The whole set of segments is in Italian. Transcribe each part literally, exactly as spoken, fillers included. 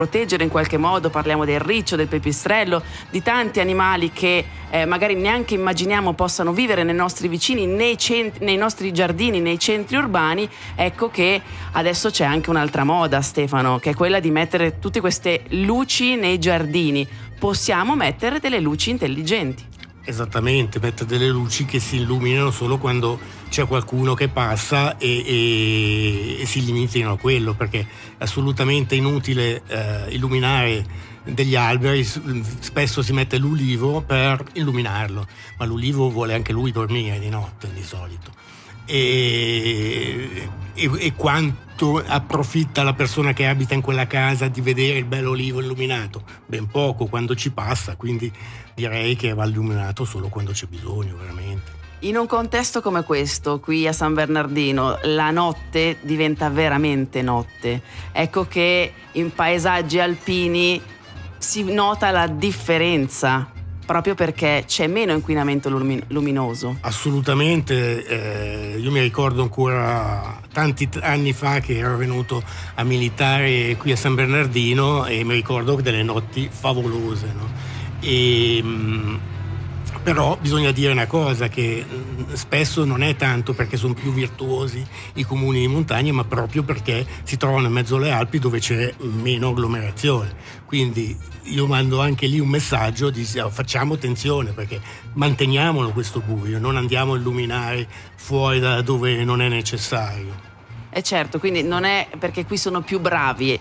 proteggere in qualche modo, parliamo del riccio, del pipistrello, di tanti animali che eh, magari neanche immaginiamo possano vivere nei nostri vicini, nei, cent- nei nostri giardini, nei centri urbani. Ecco che adesso c'è anche un'altra moda, Stefano, che è quella di mettere tutte queste luci nei giardini. Possiamo mettere delle luci intelligenti. Esattamente, mettere delle luci che si illuminano solo quando c'è qualcuno che passa e, e, e si limitino a quello, perché è assolutamente inutile eh, illuminare degli alberi. Spesso si mette l'ulivo per illuminarlo, ma l'ulivo vuole anche lui dormire di notte di solito. E, e, e quanto approfitta la persona che abita in quella casa di vedere il bello olivo illuminato? Ben poco quando ci passa, quindi direi che va illuminato solo quando c'è bisogno, veramente. In un contesto come questo, qui a San Bernardino, la notte diventa veramente notte. Ecco che in paesaggi alpini si nota la differenza, proprio perché c'è meno inquinamento lumin- luminoso. Assolutamente, eh, io mi ricordo ancora tanti t- anni fa che ero venuto a militare qui a San Bernardino e mi ricordo delle notti favolose, no? E, mh, però bisogna dire una cosa, che mh, spesso non è tanto perché sono più virtuosi i comuni di montagna, ma proprio perché si trovano in mezzo alle Alpi dove c'è meno agglomerazione. Quindi io mando anche lì un messaggio di facciamo attenzione, perché manteniamolo questo buio, non andiamo a illuminare fuori da dove non è necessario. E certo, quindi non è perché qui sono più bravi,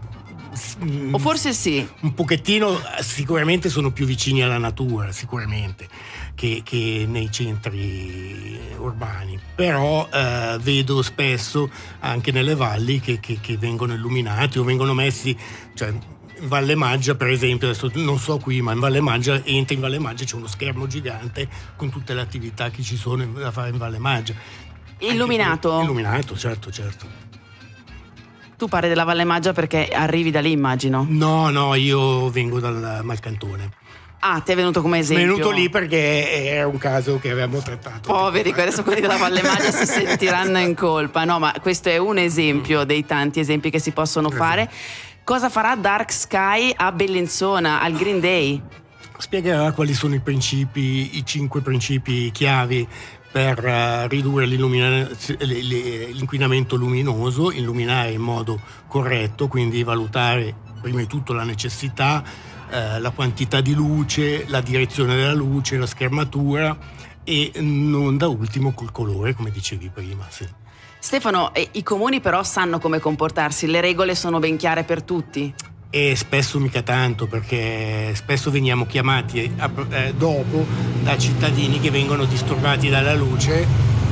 o forse sì. Un pochettino sicuramente sono più vicini alla natura, sicuramente, che, che nei centri urbani. Però eh, vedo spesso anche nelle valli che, che, che vengono illuminati o vengono messi, cioè in Valle Maggia per esempio, adesso non so qui, ma in Valle Maggia, entri in Valle Maggia, c'è uno schermo gigante con tutte le attività che ci sono da fare in Valle Maggia. Illuminato? Anche, illuminato, certo, certo. Tu parli della Valle Maggia perché arrivi da lì, immagino. No, no, io vengo dal Malcantone. Ah, ti è venuto come esempio? È venuto lì perché era un caso che avevamo trattato. Poveri, adesso quelli della Valle Maggia si sentiranno in colpa. No, ma questo è un esempio dei tanti esempi che si possono fare. Cosa farà Dark Sky a Bellinzona, al Green Day? Spiegherà quali sono i principi, i cinque principi chiavi per uh, ridurre l'inquinamento luminoso, illuminare in modo corretto, quindi valutare prima di tutto la necessità, uh, la quantità di luce, la direzione della luce, la schermatura e non da ultimo col colore, come dicevi prima. Sì. Stefano, eh, i comuni però sanno come comportarsi, le regole sono ben chiare per tutti? E spesso mica tanto, perché spesso veniamo chiamati a, eh, dopo da cittadini che vengono disturbati dalla luce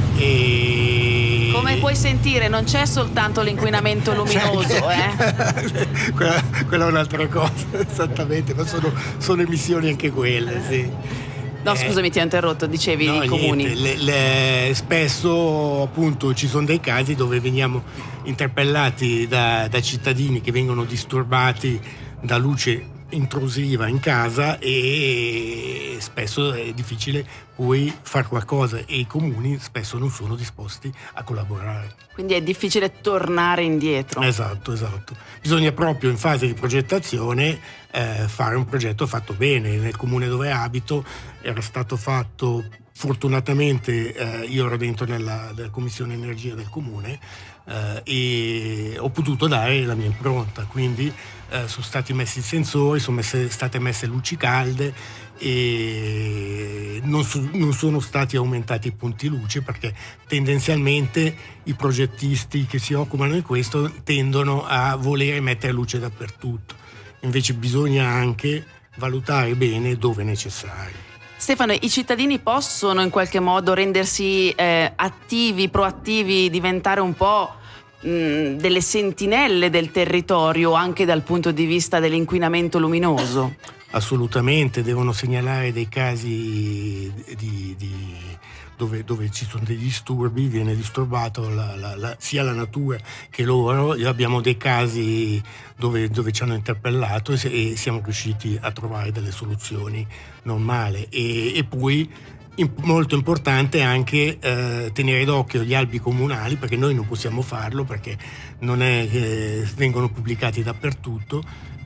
e... Come puoi sentire, non c'è soltanto l'inquinamento luminoso, eh? quella, quella è un'altra cosa, esattamente, ma sono, sono emissioni anche quelle, sì. No, scusami, ti ho interrotto, dicevi no, i comuni. Niente, le, le, spesso appunto ci sono dei casi dove veniamo interpellati da, da cittadini che vengono disturbati da luce intrusiva in casa e spesso è difficile poi far qualcosa e i comuni spesso non sono disposti a collaborare. Quindi è difficile tornare indietro. Esatto, esatto. Bisogna proprio in fase di progettazione eh, fare un progetto fatto bene. Nel comune dove abito era stato fatto, fortunatamente eh, io ero dentro nella, nella commissione energia del comune eh, e ho potuto dare la mia impronta, quindi eh, sono stati messi i sensori, sono messe, state messe luci calde e non, su, non sono stati aumentati i punti luce, perché tendenzialmente i progettisti che si occupano di questo tendono a volere mettere luce dappertutto, invece bisogna anche valutare bene dove è necessario. Stefano, i cittadini possono in qualche modo rendersi eh, attivi, proattivi, diventare un po' mh, delle sentinelle del territorio anche dal punto di vista dell'inquinamento luminoso? Assolutamente, devono segnalare dei casi di, di, dove, dove ci sono dei disturbi, viene disturbato la, la, la, sia la natura che loro. Abbiamo dei casi dove, dove ci hanno interpellato e, e siamo riusciti a trovare delle soluzioni non male e, e poi molto importante anche eh, tenere d'occhio gli albi comunali, perché noi non possiamo farlo perché non è che vengono pubblicati dappertutto,